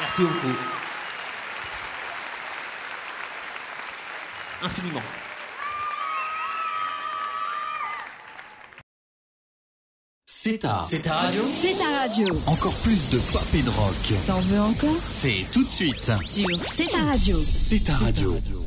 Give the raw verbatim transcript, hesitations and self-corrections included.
Merci beaucoup. Infiniment. C'est ta, c'est ta radio. C'est ta radio. Encore plus de pop et de rock. T'en veux encore? C'est tout de suite Sur C'est ta radio. C'est ta radio.